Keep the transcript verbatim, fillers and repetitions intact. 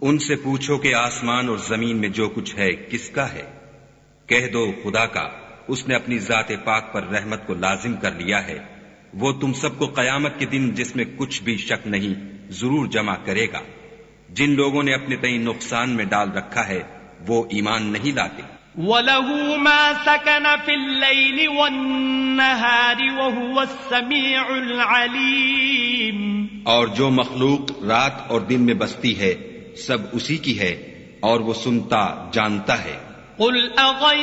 उनसे पूछो कि आसमान और जमीन में जो कुछ है किसका है। कह दो खुदा का, उसने अपनी जाते पाक पर रहमत को लाजिम कर लिया है। वो तुम सबको कयामत के दिन, जिसमें कुछ भी शक नहीं, जरूर जमा करेगा। जिन लोगों ने अपने तई नुकसान में डाल रखा है वो ईमान नहीं लाते। वलहू मा सकन फिल लैलि वन्नहारि वहुवस्समीउल अलीम। और जो मखलूक रात और दिन में बसती है सब उसी की है और वो सुनता जानता है। कुल